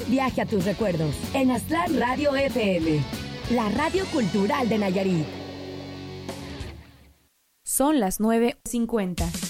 Viaje a tus recuerdos en Aztlán Radio FM, la radio cultural de Nayarit. Son las 9:50.